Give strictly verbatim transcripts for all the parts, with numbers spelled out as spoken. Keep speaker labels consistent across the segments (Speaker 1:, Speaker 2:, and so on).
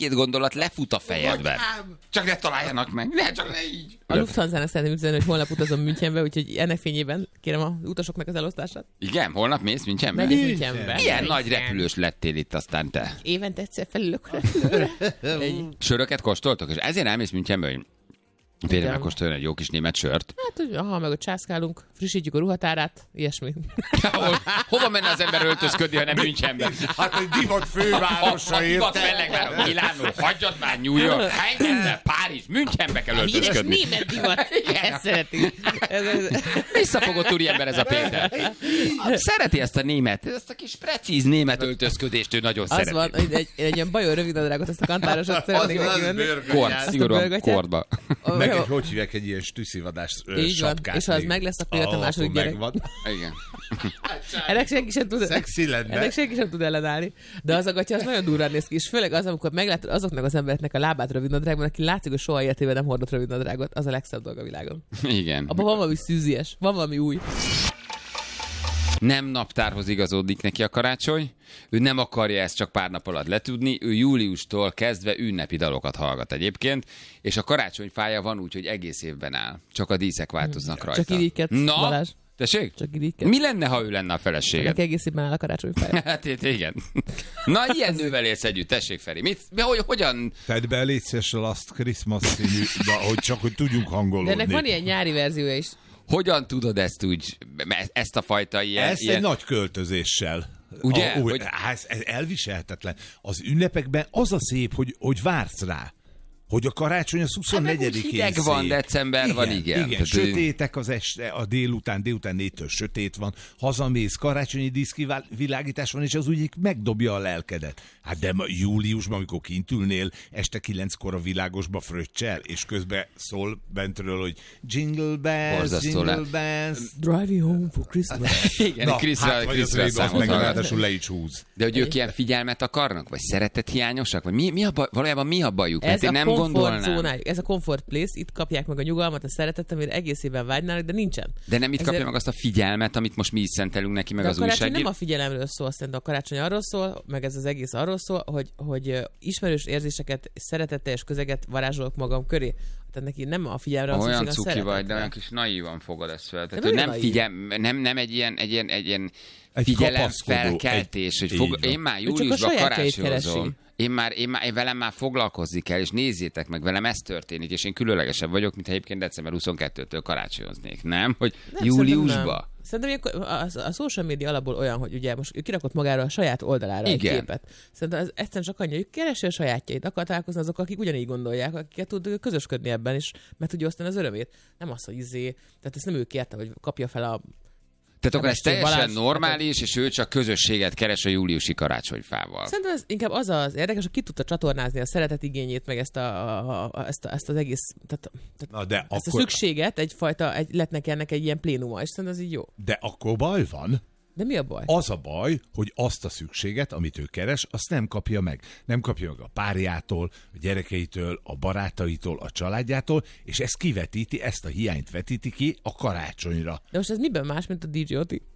Speaker 1: egy-két gondolat lefut a fejedben. Csak ne találjanak meg, ne, csak ne így.
Speaker 2: A Lufthansa-nak szeretném üzenni, hogy holnap utazom Münchenbe, úgyhogy ennek fényében kérem az utasoknak az elosztását.
Speaker 1: Igen, holnap mész Münchenbe?
Speaker 2: Megyek Münchenbe.
Speaker 1: Milyen nagy repülős lettél itt aztán te?
Speaker 2: Évente egyszer felülök repülőre.
Speaker 1: Söröket kóstoltok? És ezért elmész Münchenbe, hogy félre megkóstoljon egy jó kis német sört.
Speaker 2: Hát, hogy aha, meg ott császkálunk, frissítjük a ruhatárát, ilyesmi.
Speaker 1: Hol, hova menne az ember öltözködni, ha nem Münchenbe?
Speaker 3: Hát egy divat fővárosa,
Speaker 1: a divat
Speaker 3: érte?
Speaker 1: fellegvár, Milánó, hagyjad már New York, Heidelberg, Párizs, Münchenbe kell
Speaker 2: Híres
Speaker 1: öltözködni.
Speaker 2: német divat. Ezt szeretik. Ez, ez.
Speaker 1: Visszafogott úriember ez a Péter. Szereti ezt a német, ezt a kis precíz német öltözködést, ő nagyon
Speaker 2: Az
Speaker 1: szereti.
Speaker 2: van, egy, egy, egy ilyen bajor rövidnadrágot, ezt a kantárosat szeretnék neki venni.
Speaker 1: Kord, szigorúan kordba.
Speaker 3: Meg egy, hogy hívják, egy ilyen stüsszivadás
Speaker 2: Így van,
Speaker 3: sapkát.
Speaker 2: és ha az meg lesz, akkor jött a második gyerek.
Speaker 3: Megvan.
Speaker 1: Igen.
Speaker 2: Ennek senki sem tud,
Speaker 3: Szexi lenne.
Speaker 2: ennek senki sem tud ellenállni. De az a gatya, az nagyon durván néz ki, és főleg az, amikor meglátod azoknak az embereknek a lábát rövidnadrágban, aki látszik, hogy soha életében nem hordott rövidnadrágot, az a legszebb dolog a világon.
Speaker 1: Igen.
Speaker 2: Abban van valami szűzies, van valami új.
Speaker 1: Nem naptárhoz igazódik neki a karácsony, ő nem akarja ezt csak pár nap alatt letudni, ő júliustól kezdve ünnepi dalokat hallgat egyébként, és a karácsonyfája van úgy, hogy egész évben áll. Csak a díszek változnak rajta.
Speaker 2: Csak irigykedsz,
Speaker 1: Na,
Speaker 2: Balázs.
Speaker 1: tessék?
Speaker 2: Csak irigykedsz.
Speaker 1: Mi lenne, ha ő lenne a feleséged?
Speaker 2: Ennek egész évben áll a karácsonyfája.
Speaker 1: Hát itt igen. Na, ilyen nővel élsz együtt, tessék Feri. Mit, mi, hogy, hogyan?
Speaker 3: Tedd be létszés a Last Christmas színű, de hogy csak, hogy tudjunk hangolódni.
Speaker 2: De ennek van ilyen nyári verziója is.
Speaker 1: Hogyan tudod ezt úgy, ezt a fajta ilyen...
Speaker 3: Ez
Speaker 1: ilyen...
Speaker 3: egy nagy költözéssel.
Speaker 1: Ugye?
Speaker 3: A, úgy,
Speaker 1: Hogy-
Speaker 3: ez, ez elviselhetetlen. Az ünnepekben az a szép, hogy, hogy vársz rá. Hogy a karácsony az huszonnegyedikén
Speaker 1: Hát hideg van,
Speaker 3: szép.
Speaker 1: december van, igen.
Speaker 3: Igen,
Speaker 1: Tehát,
Speaker 3: sötétek az este, a délután, délután négytől sötét van, hazamész, karácsonyi díszkivilágítás van, és az úgy megdobja a lelkedet. Hát de ma, júliusban, amikor kint ülnél, este kilenckor a világosba fröccsel, és közben szól bentről, hogy jingle bells,
Speaker 1: Borzasztó
Speaker 3: jingle
Speaker 1: le.
Speaker 3: bells.
Speaker 2: Drive you home for Christmas.
Speaker 1: Igen,
Speaker 3: Na,
Speaker 1: Kriszra,
Speaker 3: hát vagy az
Speaker 1: Kriszra
Speaker 3: Ray-Ban,
Speaker 1: számot
Speaker 3: meg
Speaker 1: hallgat.
Speaker 3: ráadásul le is húz.
Speaker 1: De hogy ők ilyen figyelmet akarnak? Vagy szeretethiányosak? Vagy mi, mi a baj, valójában mi a bajuk? Mert
Speaker 2: Ez
Speaker 1: én
Speaker 2: a
Speaker 1: nem
Speaker 2: comfort
Speaker 1: gondolnám.
Speaker 2: zónájuk, ez a comfort place, itt kapják meg a nyugalmat, a szeretetet, amire egész évben vágynának, de nincsen.
Speaker 1: De nem itt
Speaker 2: Ezért-
Speaker 1: kapja meg azt a figyelmet, amit most mi is szentelünk neki, meg
Speaker 2: De
Speaker 1: az
Speaker 2: a karácsony
Speaker 1: újságír.
Speaker 2: nem a figyelemről szól, szerintem a karácsony arról szól, meg ez az egész arról szól, hogy, hogy ö, ismerős érzéseket, szeretetteljes közeget varázsolok magam köré. Tehát neki nem a figyelemre van
Speaker 1: Olyan
Speaker 2: szükség, a
Speaker 1: cuki vagy,
Speaker 2: szeretetre.
Speaker 1: de olyan kis naívan fogod ezt fel. Tehát,
Speaker 2: De
Speaker 1: hogy
Speaker 2: nem
Speaker 1: nem,
Speaker 2: naív.
Speaker 1: figyel, nem, nem egy ilyen, egy ilyen, egy ilyen
Speaker 3: Egy
Speaker 1: figyelem
Speaker 3: kapaszkodó,
Speaker 1: felkeltés,
Speaker 3: egy-
Speaker 1: hogy fog,
Speaker 3: így van.
Speaker 1: én már
Speaker 2: csak a
Speaker 1: júliusban
Speaker 2: sajátjait
Speaker 1: karácsonyozom.
Speaker 2: keresi.
Speaker 1: Én már, én már én velem már foglalkozni kell, és nézzétek meg, velem ez történik, és én különlegesebb vagyok, mint ha egyébként december huszonkettőtől karácsonyoznék, nem? Hogy
Speaker 2: Nem,
Speaker 1: júliusba?
Speaker 2: Szerintem, nem. szerintem ilyenkor a, a social media alapból olyan, hogy ugye most ő kirakott magára a saját oldalára
Speaker 1: Igen.
Speaker 2: egy képet. Szerintem ez egyszerűen csak annyi, hogy keresi a sajátjait, akar találkozni azok, akik ugyanígy gondolják, akiket tud közösködni ebben, és meg tudja osztani az örömét. Nem az, hogy izé, tehát ezt nem ő kérte, hogy kapja fel a
Speaker 1: Tehát akkor ez
Speaker 2: Sebesség
Speaker 1: teljesen
Speaker 2: Balázs-
Speaker 1: normális, és ő csak közösséget keres a júliusi karácsonyfával.
Speaker 2: Szerintem ez inkább az az érdekes, hogy ki tudta csatornázni a szeretet igényét, meg ezt, a, a, a, ezt, a, ezt az egész, tehát, tehát
Speaker 3: Na de
Speaker 2: ezt a
Speaker 3: akkor,
Speaker 2: szükséget, egyfajta, egy, lett neki ennek egy ilyen plénuma, és szerintem ez így jó.
Speaker 3: de akkor baj van.
Speaker 2: De mi a baj?
Speaker 3: Az a baj, hogy azt a szükséget, amit ő keres, azt nem kapja meg. Nem kapja meg a párjától, a gyerekeitől, a barátaitól, a családjától, és ezt kivetíti, ezt a hiányt vetíti ki a karácsonyra.
Speaker 2: De most ez miben más, mint a dé dzsé Oti?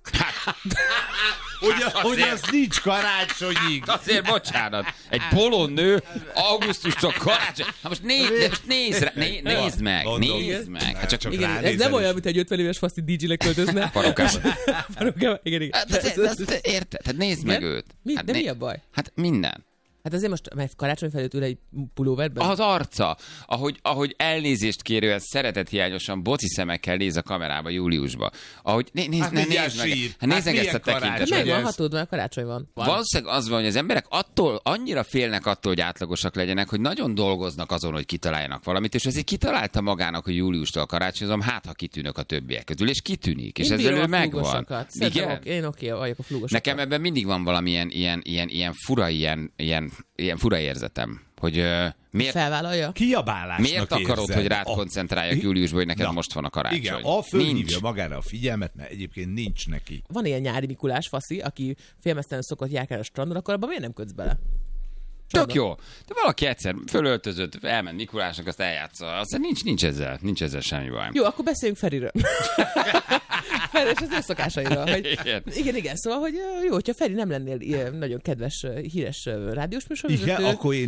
Speaker 3: Ugye, hogy az nincs karácsonyig.
Speaker 1: Azért bocsánat, egy bolond nő augusztustól karácsony. Hát most, néz, de most nézd, rá, né, nézd meg,
Speaker 3: Mondom.
Speaker 1: nézd meg. Hát csak,
Speaker 3: Csak
Speaker 2: Igen, ez
Speaker 3: ránézel
Speaker 2: nem olyan,
Speaker 3: is.
Speaker 2: mint egy ötven éves faszti dé dzsé-nek költözne.
Speaker 1: Farokában.
Speaker 2: Farokában, igen, igen.
Speaker 1: Hát, de, de, de, de, érted? Hát nézd meg
Speaker 2: Igen?
Speaker 1: őt.
Speaker 2: Mi?
Speaker 1: Hát
Speaker 2: De mi a baj?
Speaker 1: Hát minden.
Speaker 2: Hát azért most, mert karácsony felőtt ül egy pulóverben.
Speaker 1: Az arca, ahogy, ahogy elnézést kérően szeretethiányosan boci szemekkel néz a kamerába júliusba. Ahogy né, nézd,
Speaker 3: Hát
Speaker 1: ne,
Speaker 3: mindjárt
Speaker 1: nézd meg,
Speaker 3: sír.
Speaker 1: hát nézd
Speaker 3: Hát
Speaker 1: meg ezt a
Speaker 3: milyen karácsony?
Speaker 1: tekintetet.
Speaker 2: Megvan,
Speaker 3: ez-
Speaker 2: hatód, mert karácsony van.
Speaker 1: Valószínűleg az van, hogy az emberek attól, annyira félnek attól, hogy átlagosak legyenek, hogy nagyon dolgoznak azon, hogy kitaláljanak valamit, és ezért kitalálta magának, hogy júliustól karácsonyozom, hát ha kitűnök a többiek közül, és kitűnik, és
Speaker 2: Én
Speaker 1: ezzel
Speaker 2: bírom
Speaker 1: ő
Speaker 2: a
Speaker 1: megvan.
Speaker 2: flúgosokat. Szerintem
Speaker 1: Igen?
Speaker 2: oké, én oké vagyok a flúgosokat.
Speaker 1: Nekem ebben mindig van valamilyen ilyen, ilyen, ilyen fura, ilyen, ilyen, ilyen fura érzetem, hogy uh, miért,
Speaker 2: Felvállalja?
Speaker 3: Kiabálásnak
Speaker 1: miért akarod,
Speaker 3: érzed.
Speaker 1: hogy rád
Speaker 3: A-
Speaker 1: koncentráljak júliusban, hogy neked
Speaker 3: Na,
Speaker 1: most van a karácsony?
Speaker 3: Igen, a fölhívja
Speaker 1: Nincs.
Speaker 3: magára a figyelmet, mert egyébként nincs neki.
Speaker 2: Van ilyen nyári Mikulás faszi, aki félmeztelen szokott járkálni a strandon, akkor abban miért nem kötsz bele?
Speaker 1: Tök jó. De valaki egyszer fölöltözött, elment Mikulásnak, azt eljátsza. Aztán nincs, nincs ezzel, nincs ezzel semmi baj.
Speaker 2: Jó, akkor beszéljünk Feriről. Feri és az ő szokásairól. Hogy,
Speaker 1: Igen.
Speaker 2: igen, igen, szóval, hogy ö, jó, hogyha Feri nem lennél ilyen nagyon kedves, ö, híres ö, rádiós műsorvezető,
Speaker 3: Igen, akkor én